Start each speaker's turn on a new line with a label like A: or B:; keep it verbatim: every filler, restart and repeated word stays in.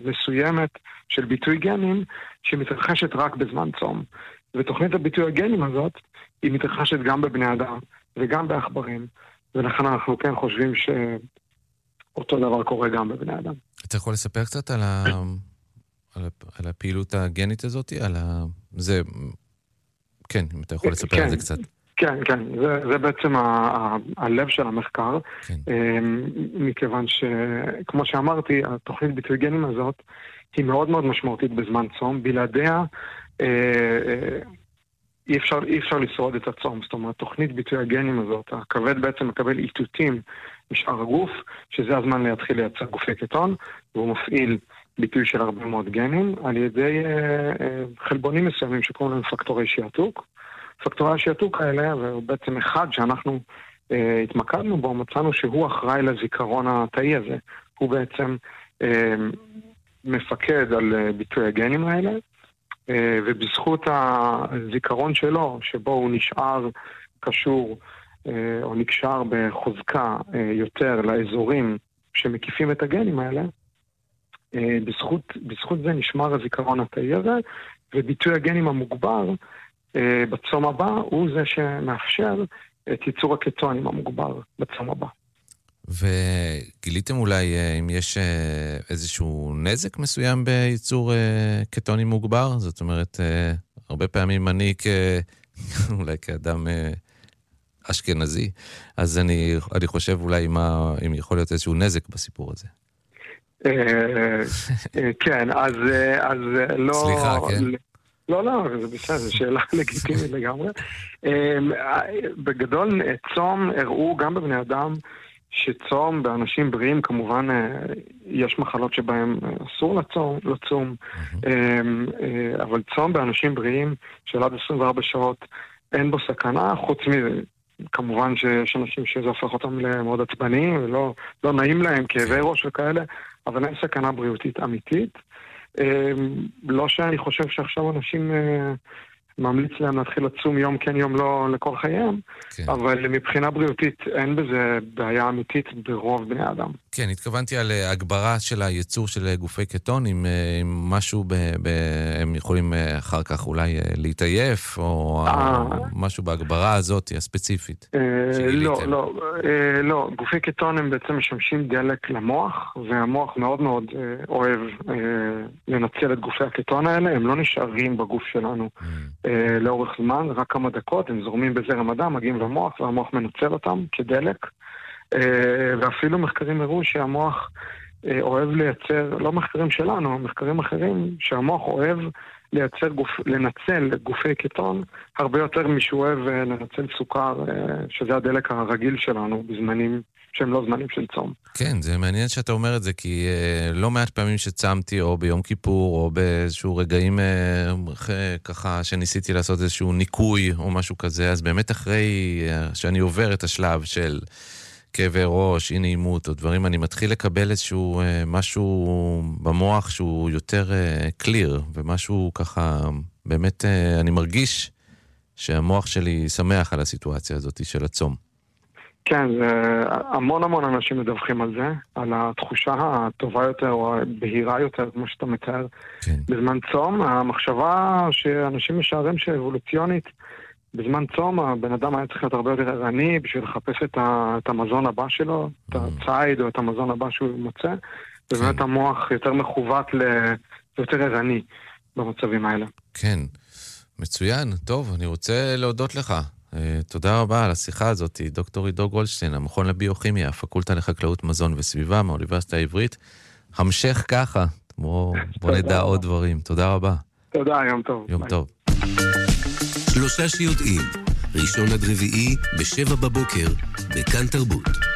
A: מסוימת של ביטוי גנים שמתרחשת רק בזמן צום. ותוכנית הביטוי הגנים הזאת היא מתרחשת גם בבני אדם וגם בעכברים, ולכן אנחנו כן חושבים שאותו דבר קורה גם בבני אדם.
B: אתה יכול לספר קצת על, ה... על, ה... על הפעילות הגנית הזאת? על ה... זה... כן, אם אתה יכול לספר
A: כן.
B: על זה קצת.
A: כן, כן, זה, זה בעצם ה, ה, הלב של המחקר,
B: כן.
A: מכיוון שכמו שאמרתי, התוכנית ביטוי גנים הזאת היא מאוד מאוד משמעותית בזמן צום, בלעדיה אה, אה, אי אפשר, אי אפשר לשרוד את הצום. זאת אומרת, תוכנית ביטוי הגנים הזאת, הכבד בעצם מקבל איתותים משאר הגוף, שזה הזמן להתחיל לייצר גופי קטון, והוא מפעיל ביטוי של הרבה מאוד גנים על ידי אה, אה, חלבונים מסוימים שקוראים להם פקטורי שיעתוק. פקטורי השיעתוק האלה, והוא בעצם אחד שאנחנו אה, התמקדנו בו, מצאנו שהוא אחראי לזיכרון התאי הזה. הוא בעצם אה, מפקד על אה, ביטוי הגנים האלה, אה, ובזכות הזיכרון שלו, שבו הוא נשאר קשור אה, או נקשר בחוזקה אה, יותר לאזורים שמקיפים את הגנים האלה, אה, בזכות, בזכות זה נשמר הזיכרון התאי הזה, וביטוי הגנים המוגבר, בצום הבא הוא זה שמאפשר את ייצור הקטונים המוגבר בצום הבא.
B: וגיליתם אולי אם יש איזשהו נזק מסוים בייצור קטונים מוגבר? זאת אומרת, הרבה פעמים אני כ... אולי כאדם אשכנזי, אז אני, אני חושב אולי מה, אם יכול להיות איזשהו נזק בסיפור הזה.
A: כן, אז, אז לא...
B: סליחה, כן?
A: לא, לא, זה בסדר, זו שאלה לגיטימית לגמרי. בגדול, צום הראו גם בבני אדם שצום באנשים בריאים, כמובן יש מחלות שבהם אסור לצום, לצום, אבל צום באנשים בריאים של עד עשרים וארבע שעות אין בו סכנה, חוץ מזה. כמובן שיש אנשים שזה הופך אותם למאוד עצבניים ולא לא נעים להם, כאבי ראש וכאלה, אבל אין סכנה בריאותית אמיתית. לא שאני חושב שעכשיו אנשים ממליץ להם להתחיל לצום יום כן יום לא לכל חייהם, כן. אבל מבחינה בריאותית אין בזה בעיה אמיתית ברוב בני אדם.
B: כן, התכוונתי על הגברה של הייצור של גופי קטון, עם, עם משהו, ב, ב, הם יכולים אחר כך אולי להתעייף, או משהו בהגברה הזאת הספציפית.
A: לא, לא, לא, גופי קטון הם בעצם משמשים דלק למוח, והמוח מאוד מאוד אוהב לנצל את גופי הקטון האלה, הם לא נשארים בגוף שלנו. לאורך זמן, רק כמה דקות, הם זורמים בזרם הדם, מגיעים למוח, והמוח מנצל אותם כדלק. ואפילו מחקרים הראו שהמוח אוהב לייצר, לא מחקרים שלנו, מחקרים אחרים, שהמוח אוהב לייצר גוף, לנצל גופי קטון, הרבה יותר משהו אוהב לנצל סוכר, שזה הדלק הרגיל שלנו, בזמנים שהם לא זמנים של צום.
B: כן, זה מעניין שאתה אומר את זה, כי אה, לא מעט פעמים שצמתי, או ביום כיפור, או באיזשהו רגעים אה, ככה, שניסיתי לעשות איזשהו ניקוי, או משהו כזה, אז באמת אחרי אה, שאני עובר את השלב של כאבי ראש, אי נעימות, או דברים, אני מתחיל לקבל איזשהו אה, משהו במוח שהוא יותר אה, קליר, ומשהו ככה, באמת אה, אני מרגיש שהמוח שלי שמח על הסיטואציה הזאת של הצום.
A: כן, המון המון אנשים מדווחים על זה, על התחושה הטובה יותר או הבהירה יותר, כמו שאתה מתאר.
B: כן. בזמן
A: צום, המחשבה שאנשים משערים שאבולוציונית, בזמן צום הבן אדם היה צריך להיות הרבה יותר ערני בשביל לחפש את, ה, את המזון הבא שלו, mm. את הציד או את המזון הבא שהוא מוצא, כן. ובאמת המוח יותר מכוות ליותר ערני במצבים האלה.
B: כן, מצוין. טוב, אני רוצה להודות לך. תודה רבה על השיחה הזאת, דוקטור עידו גולדשטיין, המכון לביוכימיה, הפקולטה לחקלאות מזון וסביבה מהאוניברסיטה העברית. המשך ככה, בוא, בוא נדע עוד דברים. תודה רבה.
A: תודה, יום טוב.
B: יום ביי. טוב.
C: שלושה שיודעים, ראשון עד רביעי בשבע בבוקר, בכאן תרבות.